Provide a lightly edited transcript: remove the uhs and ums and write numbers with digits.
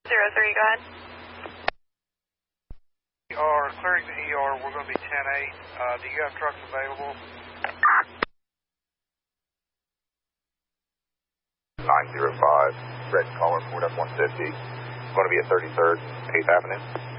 03, go ahead. ER, clearing the ER, we're going to be 10-8. Do you have trucks available? 905, red column, Ford F-150. Going to be at 33rd, 8th Avenue.